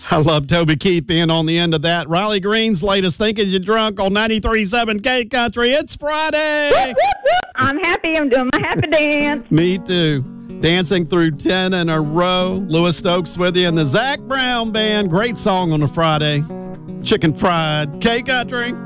I love Toby Keith being on the end of that. Riley Green's latest Thinking You Drunk on 93.7 K Country. It's Friday. Whoop, whoop, whoop. I'm happy. I'm doing my happy dance. Me too. Dancing through 10 in a row. Lewis Stokes with you and the Zach Brown Band. Great song on a Friday. Chicken Fried K Country.